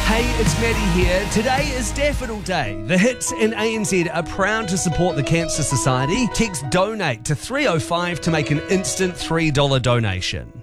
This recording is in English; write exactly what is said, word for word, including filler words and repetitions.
Hey, it's Maddie here. Today is Daffodil Day. The Hits in A N Z are proud to support the Cancer Society. Text DONATE to three oh five to make an instant three dollars donation.